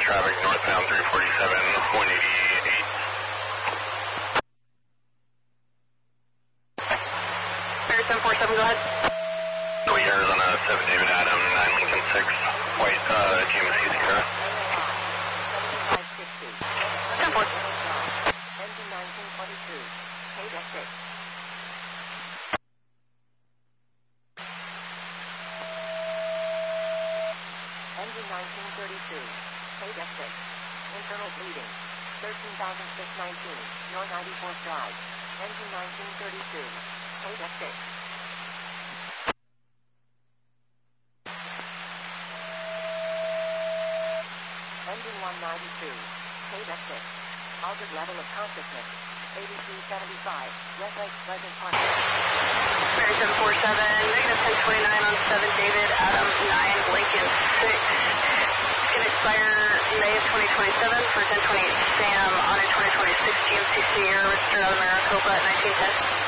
traffic northbound 347, 188. Bear 747, go ahead. Twin Arizona 7 David Adam, 9 Lincoln 6, white GMC Sierra. 10-4. Engine 1922, Page 6. Engine 1932, Page 6. Internal bleeding. 13,619, North 94th Drive. Engine 1932, Page 6. Engine 192, Page 6. Altered level of consciousness. 8375, West Lake Pleasant Park. Bear 747, negative 1029 on 7 David Adam, 9 Lincoln 6. It's going to expire May of 2027 for 1028 Sam on a 2026 GMC Sierra registered out of Maricopa at 1910.